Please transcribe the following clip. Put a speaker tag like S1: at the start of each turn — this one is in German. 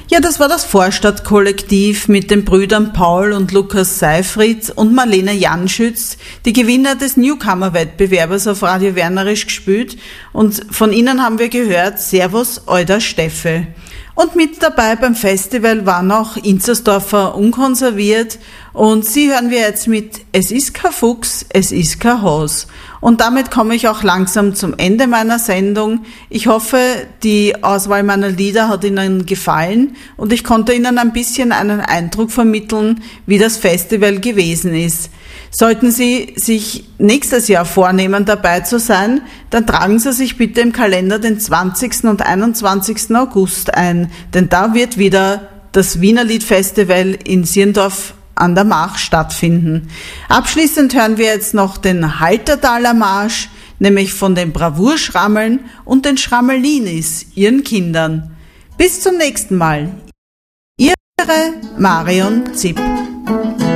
S1: Ja, das war das Vorstadtkollektiv mit den Brüdern Paul und Lukas Seifried und Marlene Janschütz, die Gewinner des Newcomer-Wettbewerbes auf Radio Wernerisch gespielt. Und von ihnen haben wir gehört, Servus, Euda Steffe. Und mit dabei beim Festival war noch Inzersdorfer Unkonserviert und sie hören wir jetzt mit Es ist kein Fuchs, es ist kein Haus. Und damit komme ich auch langsam zum Ende meiner Sendung. Ich hoffe, die Auswahl meiner Lieder hat Ihnen gefallen und ich konnte Ihnen ein bisschen einen Eindruck vermitteln, wie das Festival gewesen ist. Sollten Sie sich nächstes Jahr vornehmen, dabei zu sein, dann tragen Sie sich bitte im Kalender den 20. und 21. August ein, denn da wird wieder das Wiener Liedfestival in Sierndorf an der Mach stattfinden. Abschließend hören wir jetzt noch den Haltertaler Marsch, nämlich von den Bravourschrammeln und den Schrammelinis, ihren Kindern. Bis zum nächsten Mal. Ihre Marion Zipp.